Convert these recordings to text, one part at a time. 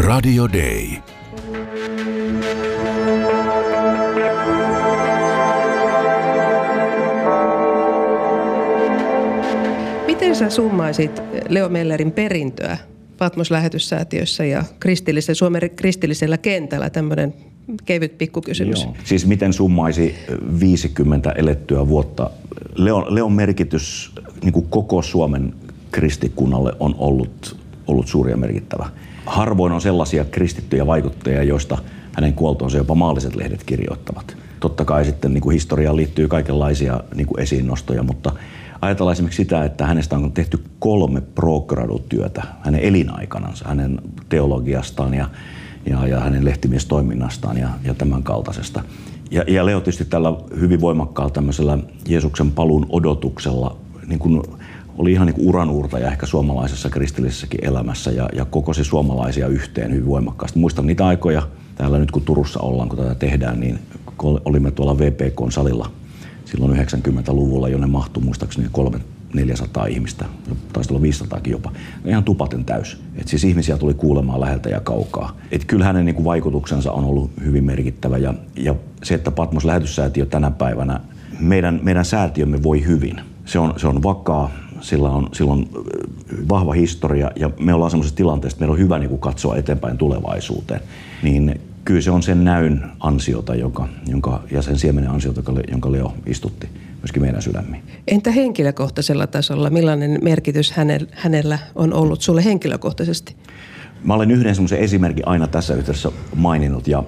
Radio Day. Miten sä summaisit Leo Mellerin perintöä Patmos-lähetyssäätiössä ja Suomen kristillisellä kentällä? Tämmöinen kevyt pikkukysymys. Joo. Siis miten summaisi 50 elettyä vuotta? Leon merkitys niin kuin koko Suomen kristikunnalle on ollut suuri ja merkittävä. Harvoin on sellaisia kristittyjä vaikuttajia, joista hänen kuoltoonsa jopa maalliset lehdet kirjoittavat. Totta kai sitten niin kuin historiaan liittyy kaikenlaisia niin kuin esiinnostoja, mutta ajatellaan esimerkiksi sitä, että hänestä on tehty 3 pro-gradu-työtä hänen elinaikanansa, hänen teologiastaan ja hänen lehtimiestoiminnastaan ja tämän kaltaisesta. Ja Leo tietysti tällä hyvin voimakkaalla tämmöisellä Jeesuksen paluun odotuksella niin kuin oli ihan niin kuin uranuurtaja ehkä suomalaisessa kristillisessäkin elämässä ja kokosi suomalaisia yhteen hyvin voimakkaasti. Muistan niitä aikoja täällä nyt kun Turussa ollaan, kun tätä tehdään, niin olimme tuolla VPK-salilla silloin 90-luvulla, jonne mahtui muistaakseni 300-400 ihmistä, taisi olla 500kin jopa. Ihan tupaten täys. Et siis ihmisiä tuli kuulemaan läheltä ja kaukaa. Et kyllä hänen niin kuin vaikutuksensa on ollut hyvin merkittävä ja se, että Patmos-lähetyssäätiö tänä päivänä, meidän säätiömme voi hyvin. Se on vakaa, sillä on vahva historia ja me ollaan semmoisessa tilanteessa, että meillä on hyvä niin kuin katsoa eteenpäin tulevaisuuteen. Niin kyllä se on sen näyn ansiota ja sen siemenen ansiota, jonka Leo istutti myöskin meidän sydämiin. Entä henkilökohtaisella tasolla? Millainen merkitys hänellä on ollut sulle henkilökohtaisesti? Mä olen yhden semmoisen esimerkin aina tässä yhteydessä maininnut ja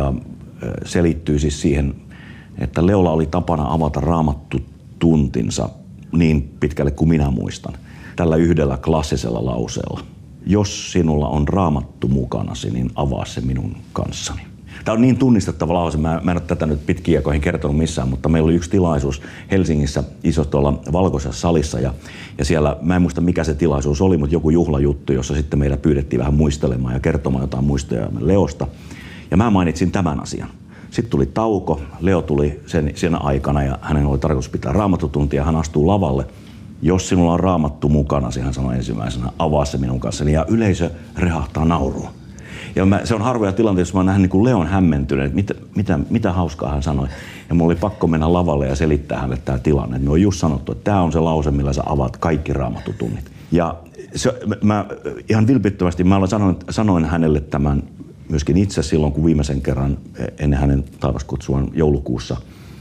se liittyy siis siihen, että Leolla oli tapana avata raamattu tuntinsa niin pitkälle kuin minä muistan. Tällä yhdellä klassisella lauseella. Jos sinulla on raamattu mukanasi, niin avaa se minun kanssani. Tämä on niin tunnistettava lause. Mä en ole tätä nyt pitkiä aikoihin kertonut missään, mutta meillä oli yksi tilaisuus Helsingissä iso tuolla valkoisessa salissa ja siellä, mä en muista mikä se tilaisuus oli, mutta joku juhlajuttu, jossa sitten meitä pyydettiin vähän muistelemaan ja kertomaan jotain muistoja Leosta. Ja mä mainitsin tämän asian. Sitten tuli tauko, Leo tuli sen aikana ja hänen oli tarkoitus pitää raamattutuntia ja hän astuu lavalle. Jos sinulla on raamattu mukana, hän sanoi ensimmäisenä, avaa se minun kanssani ja yleisö rehahtaa nauruun. Ja se on harvoja tilanteita, jos mä oon nähnyt niin kuin Leon hämmentyneen, että mitä hauskaa hän sanoi. Ja mulla oli pakko mennä lavalle ja selittää hänelle tämä tilanne. Me on just sanottu, että tämä on se lause, millä sä avaat kaikki raamattutunnit. Ja mä ihan vilpittömästi sanoin hänelle tämän myöskin itse silloin, kun viimeisen kerran ennen hänen taivaskutsuaan joulukuussa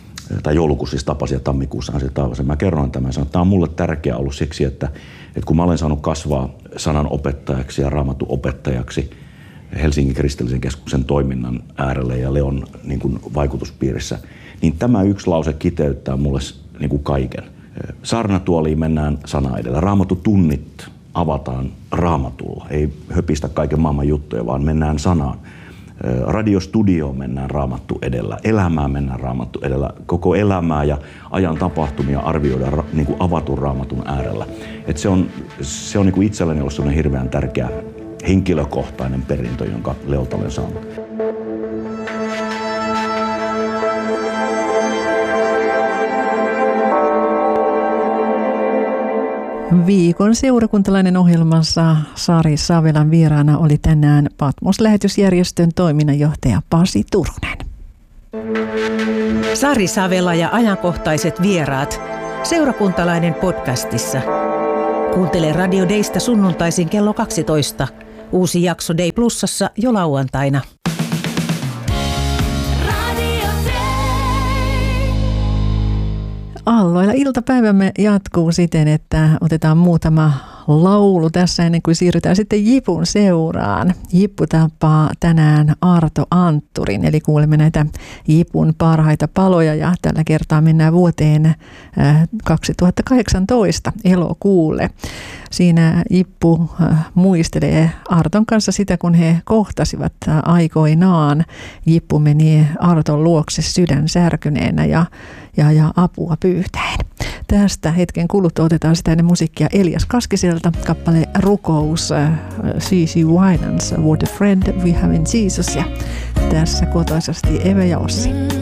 siis tapasin ja tammikuussa hän sitten taivasi. Mä kerroin tämän, sanoin, että tämä on mulle tärkeää ollut siksi, että kun mä olen saanut kasvaa sanan opettajaksi ja raamatun opettajaksi Helsingin kristillisen keskuksen toiminnan äärelle ja Leon niin kuin vaikutuspiirissä, niin tämä yksi lause kiteyttää mulle niin kuin kaiken. Saarnatuoliin mennään sana edellä. Raamattutunnit avataan raamatulla. Ei höpistä kaiken maailman juttuja, vaan mennään sanaan. Radiostudioon mennään raamattu edellä, elämään mennään raamattu edellä, koko elämää ja ajan tapahtumia arvioidaan niin kuin avatun raamatun äärellä. Et se on niin kuin itselleni ollut sellainen hirveän tärkeä henkilökohtainen perintö, jonka Leolta olen saanut. Viikon seurakuntalainen ohjelmassa Sari Savelan vieraana oli tänään Patmos-lähetysjärjestön toiminnanjohtaja Pasi Turunen. Sari Savela ja ajankohtaiset vieraat Seurakuntalainen podcastissa. Kuuntele Radio Daysta sunnuntaisin kello 12. Uusi jakso Day Plusassa jo lauantaina. Aalloilla iltapäivämme jatkuu siten, että otetaan muutama laulu tässä ennen kuin siirrytään sitten Jipun seuraan. Jippu tapaa tänään Arto Antturin, eli kuulemme näitä Jipun parhaita paloja ja tällä kertaa mennään vuoteen 2018 elokuulle. Siinä Jippu muistelee Arton kanssa sitä, kun he kohtasivat aikoinaan. Jippu meni Arton luokse sydän särkyneenä ja apua pyytäen. Tästä hetken kuluttua otetaan sitä ennen musiikkia Elias Kaskiselta, kappale Rukous, C.C. Winans, What a Friend We Have in Jesus, ja tässä kotoisasti Eve ja Ossi.